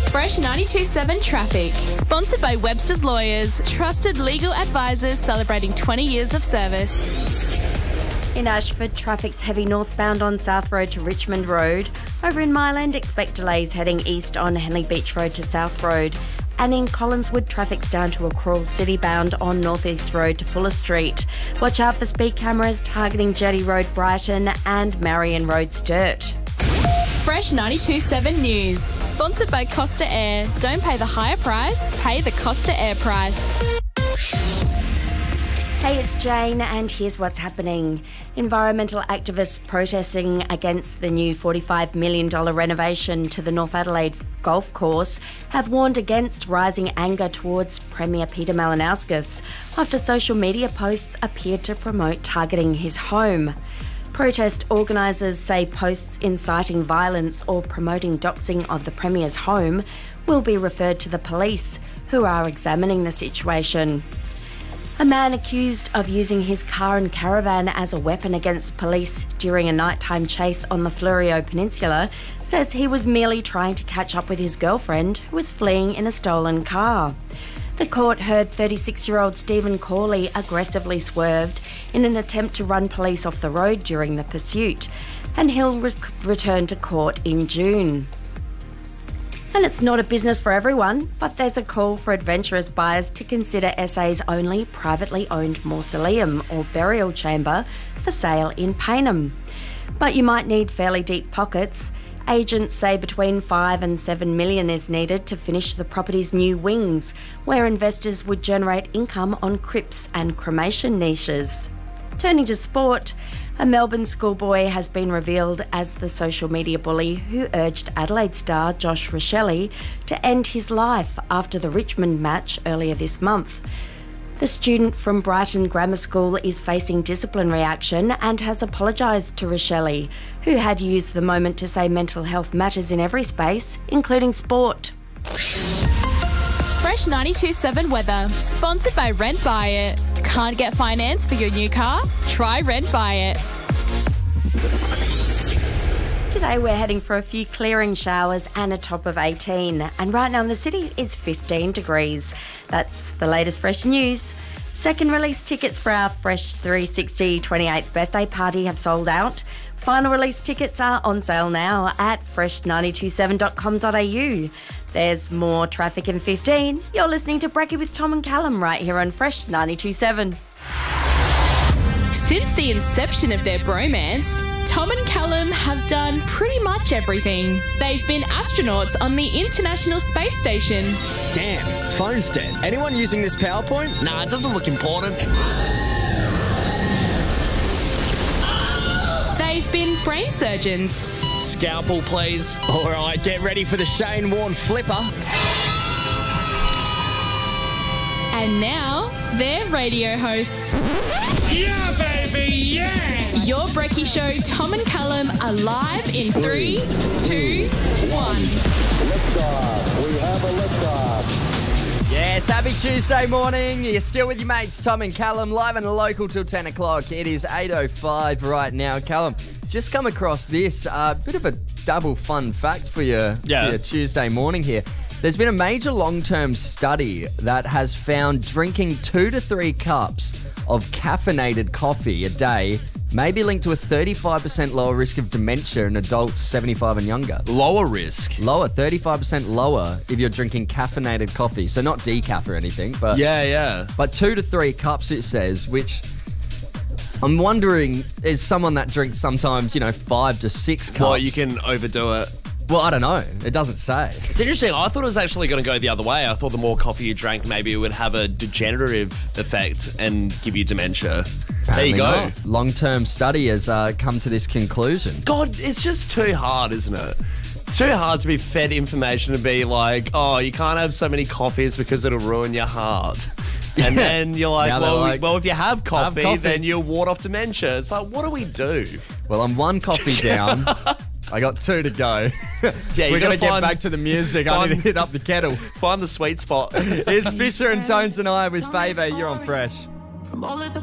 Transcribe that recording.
Fresh 92.7 Traffic. Sponsored by Webster's Lawyers, trusted legal advisors celebrating 20 years of service. In Ashford, traffic's heavy northbound on South Road to Richmond Road. Over in Mile End, expect delays heading east on Henley Beach Road to South Road. And in Collinswood, traffic's down to Accrawl City bound on North East Road to Fuller Street. Watch out for speed cameras targeting Jetty Road Brighton and Marion Road Sturt. Fresh 92.7 News. Sponsored by Costa Air. Don't pay the higher price, pay the Costa Air price. Hey, it's Jane, and here's what's happening. Environmental activists protesting against the new $45 million renovation to the North Adelaide golf course have warned against rising anger towards Premier Peter Malinauskas after social media posts appeared to promote targeting his home. Protest organisers say posts inciting violence or promoting doxing of the Premier's home will be referred to the police, who are examining the situation. A man accused of using his car and caravan as a weapon against police during a nighttime chase on the Fleurieu Peninsula says he was merely trying to catch up with his girlfriend, who was fleeing in a stolen car. The court heard 36-year-old Stephen Corley aggressively swerved in an attempt to run police off the road during the pursuit, and he'll return to court in June. And it's not a business for everyone, but there's a call for adventurous buyers to consider SA's only privately owned mausoleum or burial chamber for sale in Payneham. But you might need fairly deep pockets. Agents say between $5 and $7 million is needed to finish the property's new wings, where investors would generate income on crypts and cremation niches. Turning to sport, a Melbourne schoolboy has been revealed as the social media bully who urged Adelaide star Josh Rachele to end his life after the Richmond match earlier this month. The student from Brighton Grammar School is facing disciplinary action and has apologised to Rachele, who had used the moment to say mental health matters in every space, including sport. Fresh 92.7 Weather. Sponsored by Rent Buy It. Can't get finance for your new car? Try Rent Buy It. Today we're heading for a few clearing showers and a top of 18. And right now in the city it's 15 degrees. That's the latest fresh news. Second release tickets for our Fresh 360 28th birthday party have sold out. Final release tickets are on sale now at fresh927.com.au. There's more traffic in 15. You're listening to Brekkie with Tom and Callum right here on Fresh 92.7. Since the inception of their bromance, Tom and Callum have done pretty much everything. They've been astronauts on the International Space Station. Damn, phone's dead. Anyone using this PowerPoint? Nah, it doesn't look important. They've been brain surgeons. Scalpel, please. All right, get ready for the Shane Warne flipper. And now, they're radio hosts. Yeah, baby, yeah! Your Brekkie Show, Tom and Callum, are live in 3, 2, 1. Liftoff. We have a liftoff. Yes, happy Tuesday morning. You're still with your mates, Tom and Callum, live and local till 10 o'clock. It is 8:05 right now. Callum, just come across this bit of a double fun fact for your Tuesday morning here. There's been a major long-term study that has found drinking 2 to 3 cups of caffeinated coffee a day may be linked to a 35% lower risk of dementia in adults 75 and younger. Lower risk? Lower, 35% lower if you're drinking caffeinated coffee. So not decaf or anything, but... Yeah. But 2 to 3 cups, it says, which... I'm wondering, is someone that drinks sometimes, 5 to 6 cups... Well, you can overdo it. Well, I don't know. It doesn't say. It's interesting. I thought it was actually going to go the other way. I thought the more coffee you drank, maybe it would have a degenerative effect and give you dementia. There you go. Not. Long-term study has come to this conclusion. God, it's just too hard, isn't it? It's too hard to be fed information and be like, oh, you can't have so many coffees because it'll ruin your heart. And then you're like, well, if you have coffee, then you'll ward off dementia. It's like, what do we do? Well, I'm 1 coffee down. I got 2 to go. Yeah, we're going to get back to the music. I need to hit up the kettle. Find the sweet spot. It's Fisher and Tones and I with Favour. You're on Fresh. From all of the